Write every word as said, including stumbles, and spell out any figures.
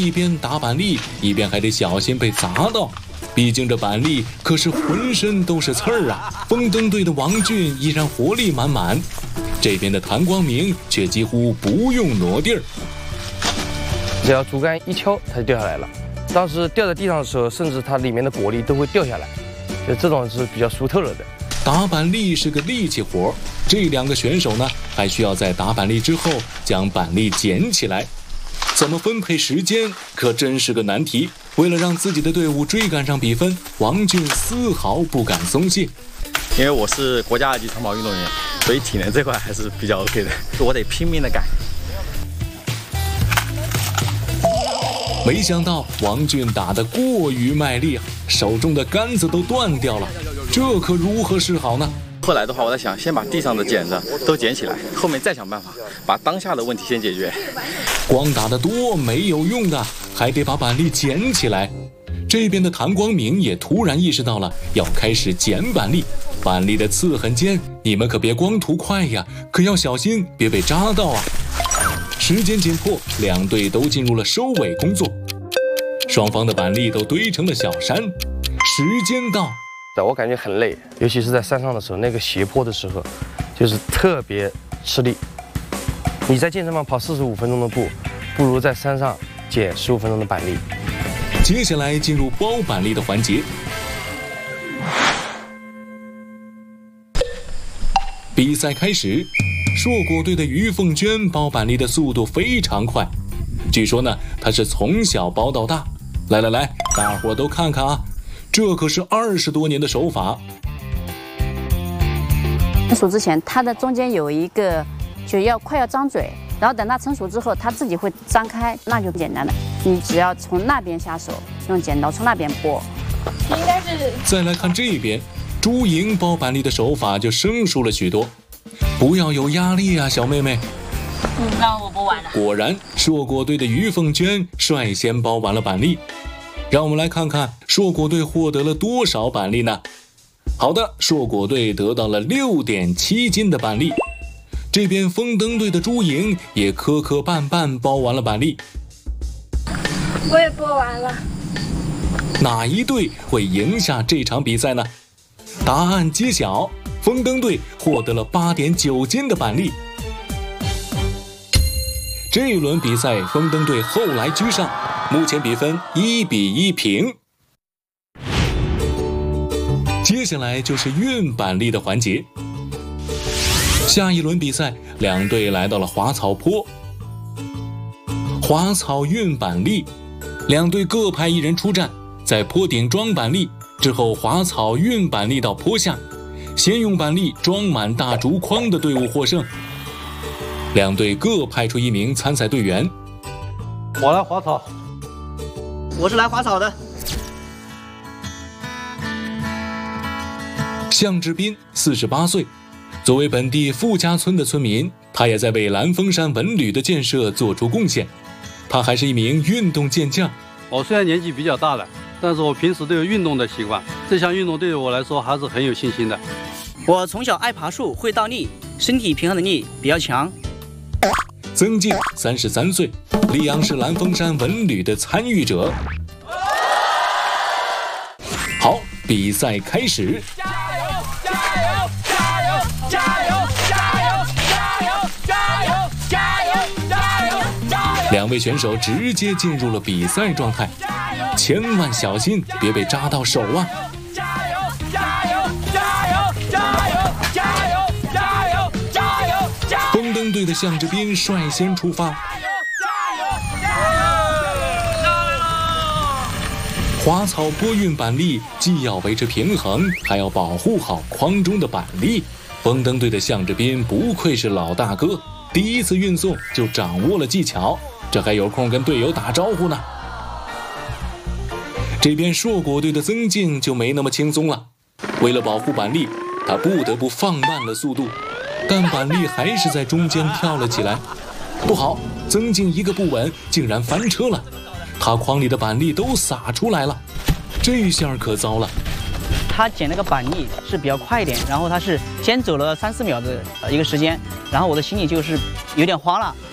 一边打板栗，一边还得小心被砸到。毕竟这板栗可是浑身都是刺儿啊！风灯队的王俊依然活力满满，这边的谭光明却几乎不用挪地儿， 只要竹竿一敲，它就掉下来了。当时掉在地上的时候，甚至它里面的果粒都会掉下来，就这种是比较熟透了的。 打板栗是个力气活，这两个选手呢，还需要在打板栗之后将板栗捡起来。怎么分配时间可真是个难题。为了让自己的队伍追赶上比分，王俊丝毫不敢松懈。 因为我是国家二级长跑运动员，所以体能这块还是比较 OK 的，我得拼命的赶。 没想到王俊打得过于卖力，手中的杆子都断掉了，这可如何是好呢？ 后来的话，我在想，先把地上的剪子都捡起来，后面再想办法把当下的问题先解决。 光打得多没有用的，还得把板栗捡起来。这边的谭光明也突然意识到了，要开始捡板栗。板栗的刺很尖，你们可别光图快呀，可要小心别被扎到啊！时间紧迫，两队都进入了收尾工作，双方的板栗都堆成了小山。时间到。 我感觉很累，尤其是在山上的时候，那个斜坡的时候，就是特别吃力。你在健身房跑四十五分钟的步，不如在山上捡十五分钟的板栗。 接下来进入包板栗的环节。比赛开始，硕果队的于凤娟包板栗的速度非常快，据说呢，她是从小包到大。来来来，大伙都看看啊！这可是二十多年的手法。 成熟之前，它的中间有一个就要快要张嘴，然后等它成熟之后，它自己会张开，那就简单了。你只要从那边下手，用剪刀从那边剥。应该是。 再来看这边，朱莹包板栗的手法就生疏了许多。不要有压力啊，小妹妹。 嗯，那我剥完了。 果然，硕果队的于凤娟率先包完了板栗。让我们来看看硕果队获得了多少板栗呢？好的，硕果队得到了 六点七 斤的板栗。这边风灯队的朱莹也磕磕绊绊包完了板栗。 我也剥完了。 哪一队会赢下这场比赛呢？答案揭晓，风灯队获得了 八点九 斤的板栗。这一轮比赛，风灯队后来居上。目前比分一比一平。接下来就是运板栗的环节。下一轮比赛，两队来到了滑草坡。滑草运板栗，两队各派一人出战，在坡顶装板栗，之后滑草运板栗到坡下，先用板栗装满大竹筐的队伍获胜。两队各派出一名参赛队员。 我来滑草。 我是来滑草的。 向志斌，四十八岁，作为本地付家村的村民，他也在为蓝峰山文旅的建设做出贡献。他还是一名运动健将。 我虽然年纪比较大了，但是我平时都有运动的习惯，这项运动对于我来说还是很有信心的。 我从小爱爬树，会倒立，身体平衡能力比较强。 曾静，三十三岁，溧阳市蓝峰山文旅的参与者。好，比赛开始。 加油！加油！加油！加油！加油！加油！加油！加油！加油！加油！ 两位选手直接进入了比赛状态，千万小心，别被扎到手啊！ 加油！加油！加油！加油！加油！加油！加油！加油！ 风灯队的向志斌率先出发。滑草坡运板栗，既要维持平衡，还要保护好筐中的板栗。风灯队的向志斌不愧是老大哥，第一次运送就掌握了技巧，这还有空跟队友打招呼呢。这边硕果队的曾静就没那么轻松了，为了保护板栗，他不得不放慢了速度，但板栗还是在中间跳了起来。不好，曾静一个不稳，竟然翻车了。他筐里的板栗都洒出来了，这下可糟了。 他捡那个板栗是比较快一点，然后他是先走了三四秒的一个时间，然后我的心里就是有点慌了，